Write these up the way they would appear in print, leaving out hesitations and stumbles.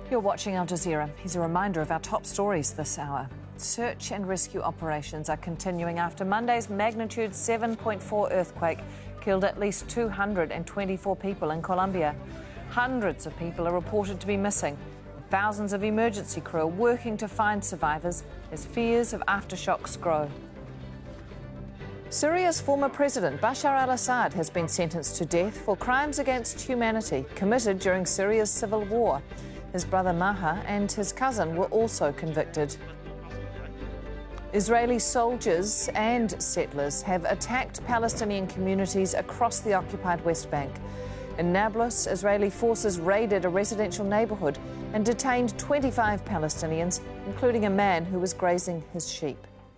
You're watching Al Jazeera. Here's a reminder of our top stories this hour. Search and rescue operations are continuing after Monday's magnitude 7.4 earthquake killed at least 224 people in Colombia. Hundreds of people are reported to be missing. Thousands of emergency crew are working to find survivors as fears of aftershocks grow. Syria's former president Bashar al-Assad has been sentenced to death for crimes against humanity committed during Syria's civil war. His brother Maha and his cousin were also convicted. Israeli soldiers and settlers have attacked Palestinian communities across the occupied West Bank. In Nablus, Israeli forces raided a residential neighbourhood and detained 25 Palestinians, including a man who was grazing his sheep.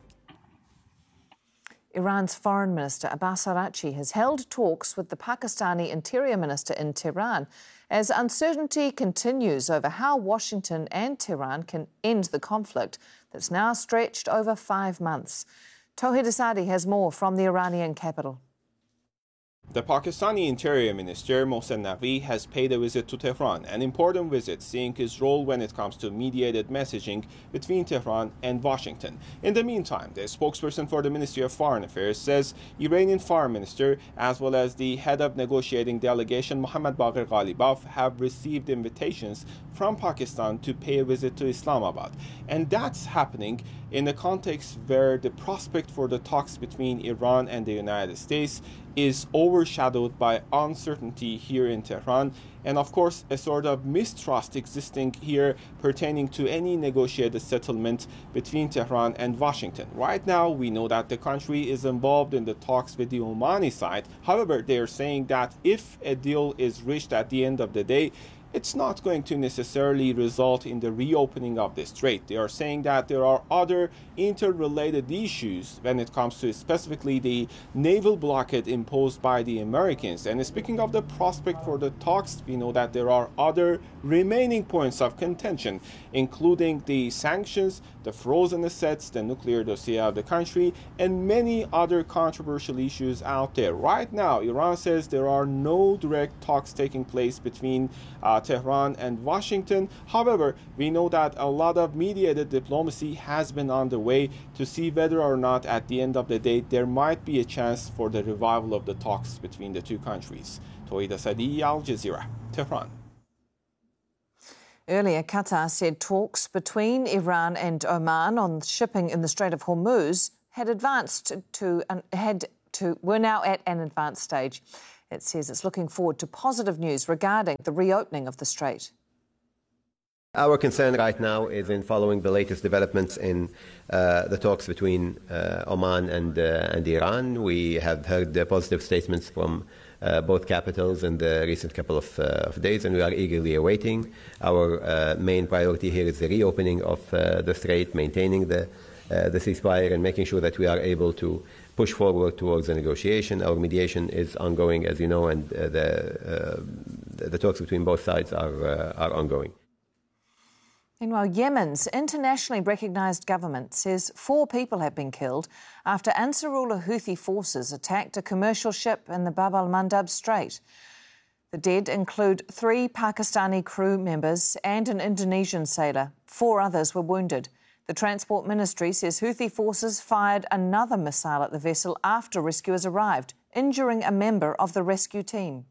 Iran's Foreign Minister Abbas Araghchi has held talks with the Pakistani Interior Minister in Tehran as uncertainty continues over how Washington and Tehran can end the conflict that's now stretched over 5 months. Tauhid Asadi has more from the Iranian capital. The Pakistani Interior Minister Mohsen Naqvi has paid a visit to Tehran, an important visit seeing his role when it comes to mediated messaging between Tehran and Washington. In the meantime, the spokesperson for the Ministry of Foreign Affairs says Iranian Foreign Minister as well as the head of negotiating delegation Mohammad Baqir Ghalibaf have received invitations from Pakistan to pay a visit to Islamabad. And that's happening in a context where the prospect for the talks between Iran and the United States is overshadowed by uncertainty here in Tehran, and of course a sort of mistrust existing here pertaining to any negotiated settlement between Tehran and Washington. Right now we know that the country is involved in the talks with the Omani side. However, they are saying that if a deal is reached at the end of the day, it's not going to necessarily result in the reopening of the strait. They are saying that there are other interrelated issues when it comes to specifically the naval blockade imposed by the Americans. And speaking of the prospect for the talks, we know that there are other remaining points of contention, including the sanctions, the frozen assets, the nuclear dossier of the country, and many other controversial issues out there. Right now, Iran says there are no direct talks taking place between Tehran and Washington. However, we know that a lot of mediated diplomacy has been on the way to see whether or not at the end of the day there might be a chance for the revival of the talks between the two countries. Tauhid Asadi, Al Jazeera, Tehran. Earlier, Qatar said talks between Iran and Oman on shipping in the Strait of Hormuz were now at an advanced stage. It says it's looking forward to positive news regarding the reopening of the strait. Our concern right now is in following the latest developments in the talks between Oman and Iran. We have heard positive statements from both capitals in the recent couple of days, and we are eagerly awaiting. Our main priority here is the reopening of the strait, maintaining the ceasefire, and making sure that we are able to push forward towards the negotiation. Our mediation is ongoing, as you know, and the talks between both sides are ongoing. Meanwhile, Yemen's internationally recognised government says 4 people have been killed after Ansarullah Houthi forces attacked a commercial ship in the Bab al-Mandab Strait. The dead include 3 Pakistani crew members and an Indonesian sailor. 4 others were wounded. The Transport Ministry says Houthi forces fired another missile at the vessel after rescuers arrived, injuring a member of the rescue team.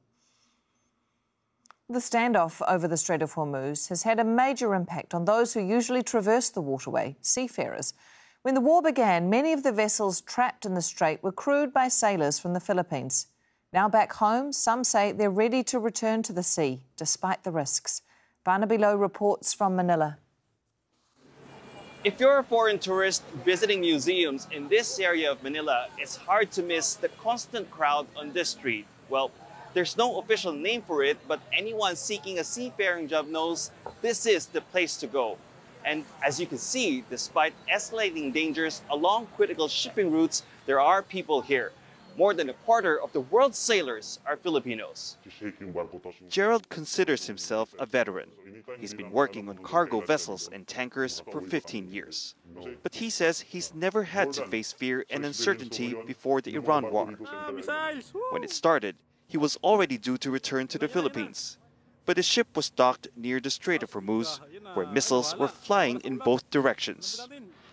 The standoff over the Strait of Hormuz has had a major impact on those who usually traverse the waterway, seafarers. When the war began, many of the vessels trapped in the strait were crewed by sailors from the Philippines. Now back home, some say they're ready to return to the sea, despite the risks. Barnaby Lowe reports from Manila. If you're a foreign tourist visiting museums in this area of Manila, it's hard to miss the constant crowd on this street. Well, there's no official name for it, but anyone seeking a seafaring job knows this is the place to go. And as you can see, despite escalating dangers along critical shipping routes, there are people here. More than a quarter of the world's sailors are Filipinos. Gerald considers himself a veteran. He's been working on cargo vessels and tankers for 15 years. But he says he's never had to face fear and uncertainty before the Iran war. When it started, he was already due to return to the Philippines. but the ship was docked near the Strait of Hormuz, where missiles were flying in both directions.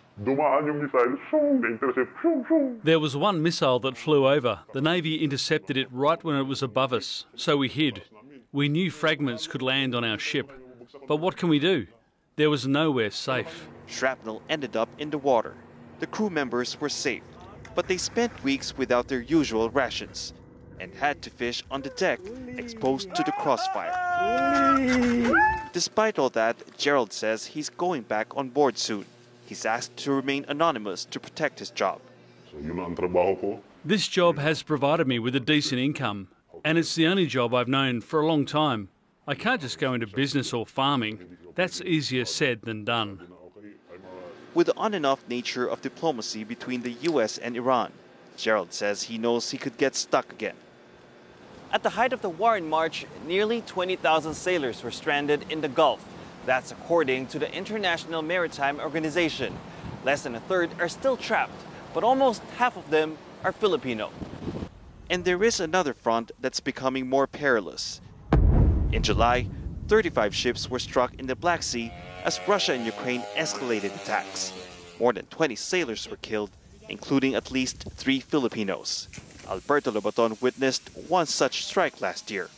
There was one missile that flew over. The Navy intercepted it right when it was above us, so we hid. We knew fragments could land on our ship. But what can we do? There was nowhere safe. Shrapnel ended up in the water. The crew members were safe, but they spent weeks without their usual rations and had to fish on the deck, exposed to the crossfire. Despite all that, Gerald says he's going back on board soon. He's asked to remain anonymous to protect his job. This job has provided me with a decent income, and it's the only job I've known for a long time. I can't just go into business or farming. That's easier said than done. With the on and off nature of diplomacy between the US and Iran, Gerald says he knows he could get stuck again. At the height of the war in March, nearly 20,000 sailors were stranded in the Gulf. That's according to the International Maritime Organization. Less than a third are still trapped, but almost half of them are Filipino. And there is another front that's becoming more perilous. In July, 35 ships were struck in the Black Sea as Russia and Ukraine escalated attacks. More than 20 sailors were killed, including at least 3 Filipinos. Alberto Lobaton witnessed one such strike last year.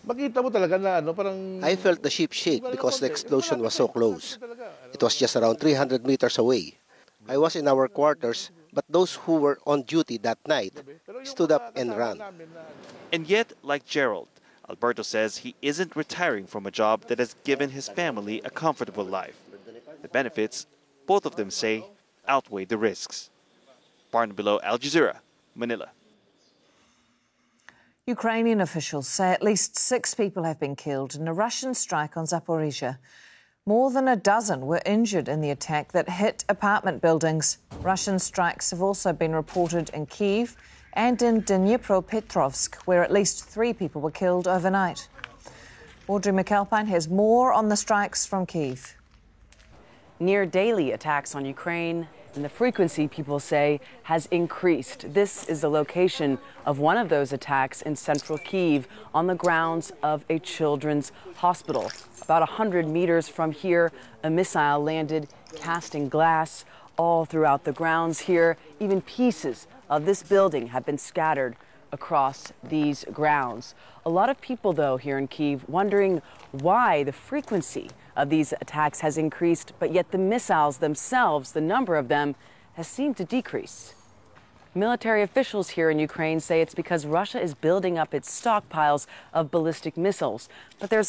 I felt the ship shake because the explosion was so close. It was just around 300 meters away. I was in our quarters, but those who were on duty that night stood up and ran. And yet, like Gerald, Alberto says he isn't retiring from a job that has given his family a comfortable life. The benefits, both of them say, outweigh the risks. Barnabelow, Al Jazeera, Manila. Ukrainian officials say at least 6 people have been killed in a Russian strike on Zaporizhia. More than a dozen were injured in the attack that hit apartment buildings. Russian strikes have also been reported in Kyiv and in Dnipropetrovsk, where at least 3 people were killed overnight. Audrey McAlpine has more on the strikes from Kyiv. Near daily attacks on Ukraine, and the frequency, people say, has increased. This is the location of one of those attacks in central Kyiv on the grounds of a children's hospital. About 100 meters from here, a missile landed, casting glass all throughout the grounds here. Even pieces of this building have been scattered across these grounds. A lot of people, though, here in Kyiv wondering why the frequency of these attacks has increased, but yet the missiles themselves, the number of them, has seemed to decrease. Military officials here in Ukraine say it's because Russia is building up its stockpiles of ballistic missiles, but there's